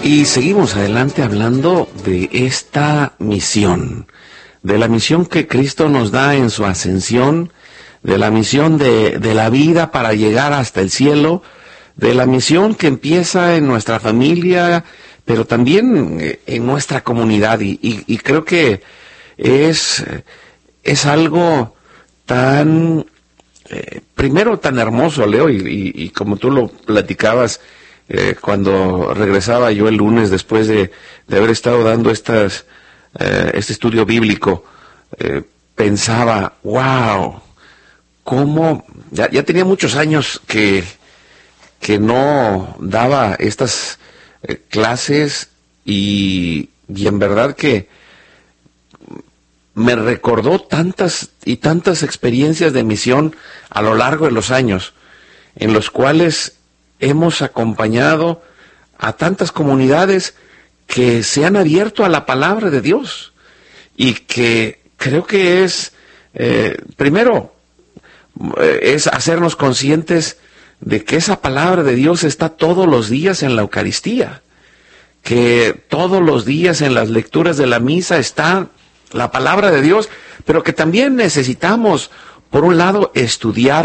Y seguimos adelante hablando de esta misión, de la misión que Cristo nos da en su ascensión, de la misión de la vida para llegar hasta el cielo, de la misión que empieza en nuestra familia, pero también en nuestra comunidad. Y creo que es algo tan, primero tan hermoso, Leo, y como tú lo platicabas, cuando regresaba yo el lunes después de haber estado dando este estudio bíblico, pensaba, wow, cómo, ya tenía muchos años que no daba estas clases y en verdad que me recordó tantas y tantas experiencias de misión a lo largo de los años, en los cuales hemos acompañado a tantas comunidades que se han abierto a la palabra de Dios y que creo que es, primero, es hacernos conscientes de que esa palabra de Dios está todos los días en la Eucaristía, que todos los días en las lecturas de la misa está la palabra de Dios, pero que también necesitamos, por un lado, estudiar